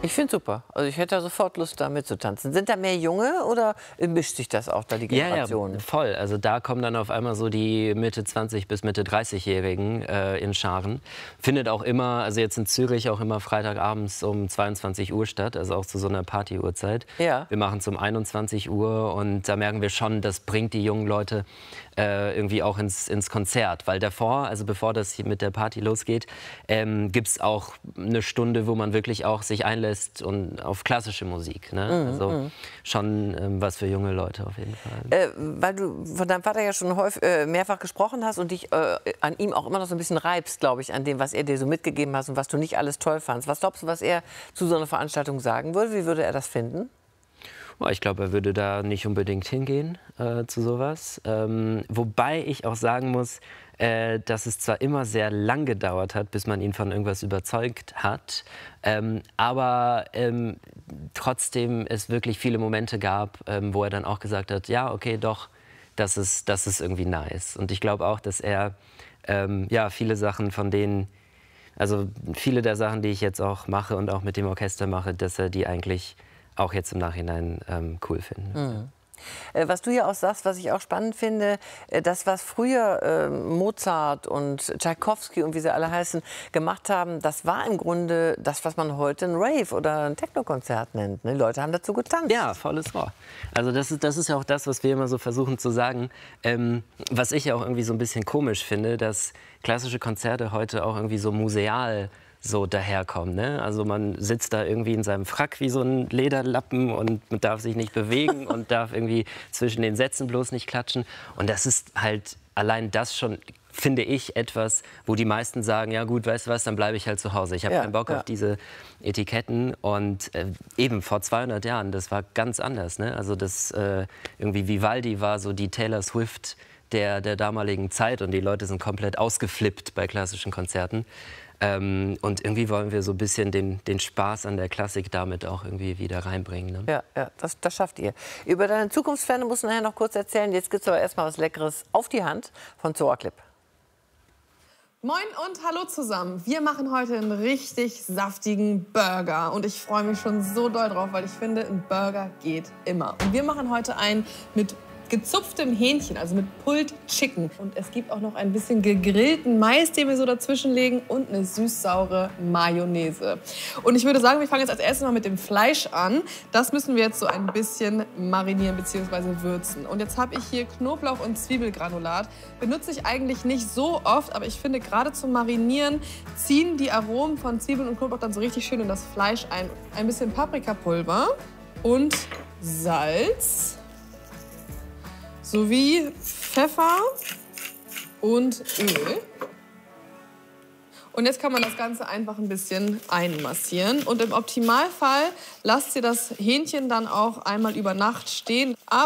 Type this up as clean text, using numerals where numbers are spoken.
Ich finde super. Also ich hätte da sofort Lust, da mitzutanzen. Sind da mehr Junge oder mischt sich das auch da, die Generationen? Ja, voll. Also da kommen dann auf einmal so die Mitte 20 bis Mitte 30-Jährigen in Scharen. Findet auch immer, also jetzt in Zürich auch immer Freitagabends um 22 Uhr statt, also auch zu so einer Party-Uhrzeit. Ja. Wir machen es um 21 Uhr und da merken wir schon, das bringt die jungen Leute irgendwie auch ins Konzert. Weil davor, also bevor das hier mit der Party losgeht, gibt es auch eine Stunde, wo man wirklich auch sich einlässt und auf klassische Musik. Ne? Also schon was für junge Leute auf jeden Fall. Weil du von deinem Vater ja schon mehrfach gesprochen hast und dich an ihm auch immer noch so ein bisschen reibst, glaube ich, an dem, was er dir so mitgegeben hat und was du nicht alles toll fandst. Was glaubst du, was er zu so einer Veranstaltung sagen würde? Wie würde er das finden? Ich glaube, er würde da nicht unbedingt hingehen zu sowas. Wobei ich auch sagen muss, dass es zwar immer sehr lang gedauert hat, bis man ihn von irgendwas überzeugt hat, aber trotzdem es wirklich viele Momente gab, wo er dann auch gesagt hat, ja, okay, doch, das ist irgendwie nice. Und ich glaube auch, dass er ja, viele Sachen von denen, also viele der Sachen, die ich jetzt auch mache und auch mit dem Orchester mache, dass er die eigentlich auch jetzt im Nachhinein cool finde. Mhm. Was du ja auch sagst, was ich auch spannend finde, das, was früher Mozart und Tschaikowski und wie sie alle heißen, gemacht haben, das war im Grunde das, was man heute ein Rave oder ein Techno-Konzert nennt. Die Leute haben dazu getanzt. Ja, volles Rohr. Also das ist ja auch das, was wir immer so versuchen zu sagen. Was ich ja auch irgendwie so ein bisschen komisch finde, dass klassische Konzerte heute auch irgendwie so museal so daherkommen. Ne? Also man sitzt da irgendwie in seinem Frack wie so ein Lederlappen und man darf sich nicht bewegen und darf irgendwie zwischen den Sätzen bloß nicht klatschen. Und das ist halt allein das schon, finde ich, etwas, wo die meisten sagen, ja gut, weißt du was, dann bleibe ich halt zu Hause. Ich habe keinen Bock auf diese Etiketten. Und eben vor 200 Jahren, das war ganz anders. Ne? Also das irgendwie Vivaldi war so die Taylor Swift der damaligen Zeit und die Leute sind komplett ausgeflippt bei klassischen Konzerten. Und irgendwie wollen wir so ein bisschen den Spaß an der Klassik damit auch irgendwie wieder reinbringen. Ne? Ja, das schafft ihr. Über deine Zukunftspläne musst du nachher noch kurz erzählen. Jetzt gibt es aber erstmal was Leckeres auf die Hand von Zoa Clip. Moin und hallo zusammen. Wir machen heute einen richtig saftigen Burger. Und ich freue mich schon so doll drauf, weil ich finde, ein Burger geht immer. Und wir machen heute einen mit gezupftem Hähnchen, also mit Pulled Chicken. Und es gibt auch noch ein bisschen gegrillten Mais, den wir so dazwischen legen und eine süß-saure Mayonnaise. Und ich würde sagen, wir fangen jetzt als erstes mal mit dem Fleisch an. Das müssen wir jetzt so ein bisschen marinieren bzw. würzen. Und jetzt habe ich hier Knoblauch und Zwiebelgranulat. Benutze ich eigentlich nicht so oft, aber ich finde, gerade zum Marinieren ziehen die Aromen von Zwiebeln und Knoblauch dann so richtig schön in das Fleisch ein. Ein bisschen Paprikapulver und Salz. Sowie Pfeffer und Öl. Und jetzt kann man das Ganze einfach ein bisschen einmassieren. Und im Optimalfall lasst ihr das Hähnchen dann auch einmal über Nacht stehen.